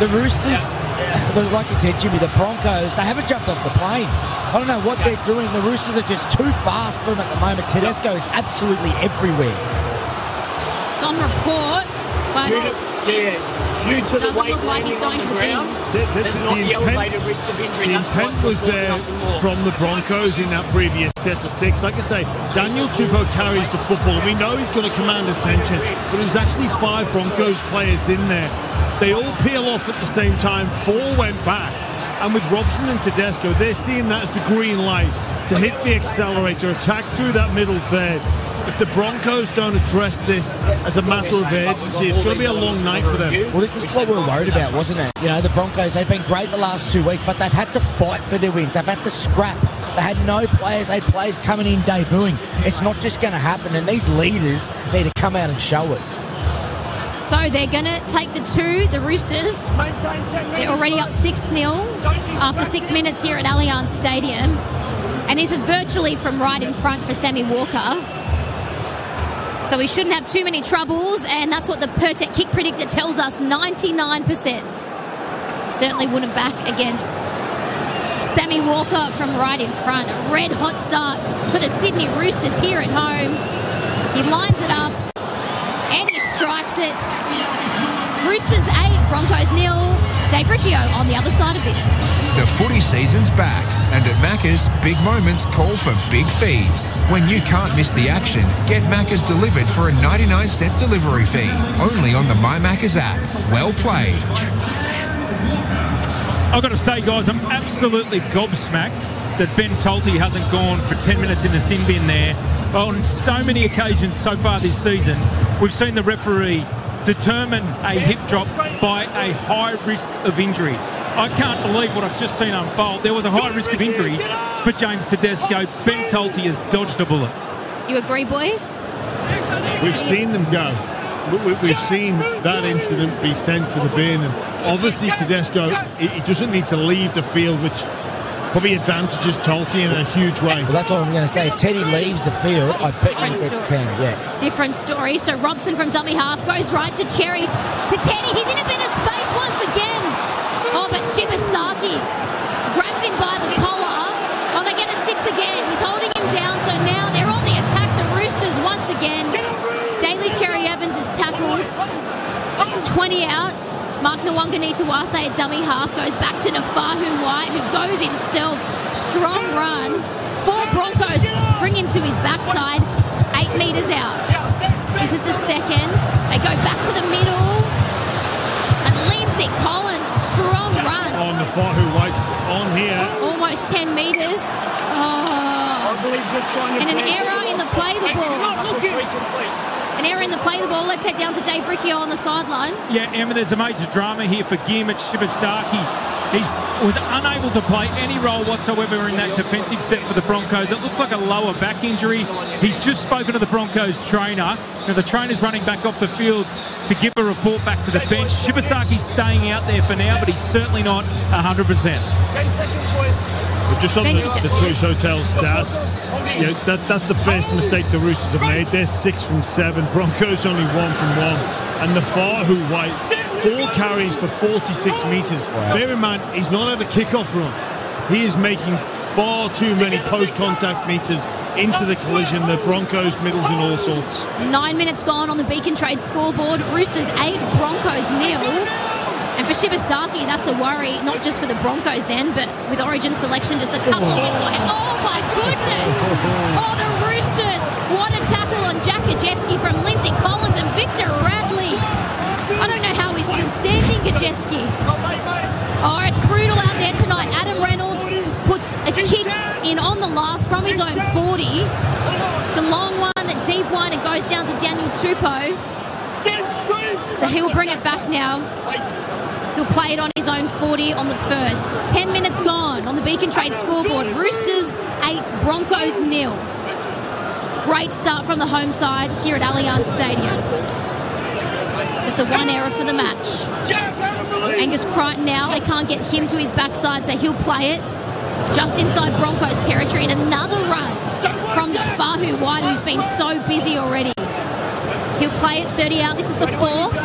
The Roosters, like you said, Jimmy, the Broncos, they haven't jumped off the plane. I don't know what they're doing. The Roosters are just too fast for them at the moment. Tedesco is absolutely everywhere. It's on report, but doesn't look like he's going to the bin. The intent was there from the Broncos in that previous set of 6. Like I say, Daniel Tupou carries the football. We know he's going to command attention, but there's actually 5 Broncos players in there. They all peel off at the same time. 4 went back. And with Robson and Tedesco, they're seeing that as the green light to hit the accelerator, attack through that middle third. If the Broncos don't address this as a matter of urgency, it's going to be a long night for them. Well, this is what we were worried about, wasn't it? You know, the Broncos, they've been great the last 2 weeks, but they've had to fight for their wins. They've had to scrap. They had no players. They had players coming in debuting. It's not just going to happen, and these leaders need to come out and show it. So they're going to take the 2, the Roosters. They're already up 6-0 after 6 minutes here at Allianz Stadium. And this is virtually from right in front for Sammy Walker. So we shouldn't have too many troubles, and that's what the Pertec kick predictor tells us, 99%. Certainly wouldn't back against Sammy Walker from right in front. A red-hot start for the Sydney Roosters here at home. He lines it up, and he strikes it. Roosters 8, Broncos 0. Dave Riccio on the other side of this. The footy season's back, and at Macca's, big moments call for big feeds. When you can't miss the action, get Macca's delivered for a 99-cent delivery fee. Only on the My Macca's app. Well played. I've got to say, guys, I'm absolutely gobsmacked that Ben Tolte hasn't gone for 10 minutes in the sin bin there. On so many occasions so far this season, we've seen the referee determine a hip drop by a high risk of injury. I can't believe what I've just seen unfold. There was a high risk of injury for James Tedesco. Ben Tolte has dodged a bullet. You agree, boys? We've seen them go. We've seen that incident be sent to the bin, and obviously Tedesco, he doesn't need to leave the field, which probably advantages Tolte in a huge way. Well, that's what I'm going to say. If Teddy leaves the field, I bet he gets 10. Yeah. Different story. So Robson from dummy half goes right to Cherry. To Teddy. He's in a bit of space once again. Oh, but Shibasaki grabs him by the collar. Oh, they get a 6 again. He's holding him down. So now they're on the attack. The Roosters once again. Daly Cherry Evans is tackled. 20 out. Mark Nwanga-Nituwase at dummy half goes back to Nafahu White, who goes himself. Strong run. 4 Broncos bring him to his backside. 8 metres out. This is the second. They go back to the middle. And Lindsay Collins, strong run. Oh, Nafahu White's on here. Almost 10 metres. Oh. And an error in the play the ball. An error in the play the ball. Let's head down to Dave Riccio on the sideline. Yeah, Emma, there's a major drama here for Guillemot Shibasaki. He was unable to play any role whatsoever in that defensive set for the Broncos. It looks like a lower back injury. He's just spoken to the Broncos trainer. Now, the trainer's running back off the field to give a report back to the bench. Shibasaki's staying out there for now, but he's certainly not 100%. 10 seconds, boys. Just on the Choice Hotel stats, yeah, that's the first mistake the Roosters have made. They're 6 from 7. Broncos only 1 from 1. And Nafahu White, 4 carries for 46 metres. Wow. Bear in mind, he's not had a kickoff run. He is making far too many post-contact metres into the collision. The Broncos middles in all sorts. 9 minutes gone on the Beacon Trade scoreboard. Roosters 8, Broncos 0. And for Shibasaki, that's a worry, not just for the Broncos then, but with Origin selection just a couple of weeks away. Oh, my goodness! Oh, the Roosters! What a tackle on Jack Gajewski from Lindsay Collins and Victor Radley. I don't know how he's still standing, Gajewski. Oh, it's brutal out there tonight. Adam Reynolds puts a kick in on the last from his own 40. It's a long one, a deep one. It goes down to Daniel Tupou. So he'll bring it back now. He'll play it on his own 40 on the first. 10 minutes gone on the Beacon Trade scoreboard. Roosters 8, Broncos 0. Great start from the home side here at Allianz Stadium. Just the one error for the match. Angus Crichton now, they can't get him to his backside, so he'll play it just inside Broncos territory. And another run from Fahu White, who's been so busy already. He'll play it 30 out. This is the 4th.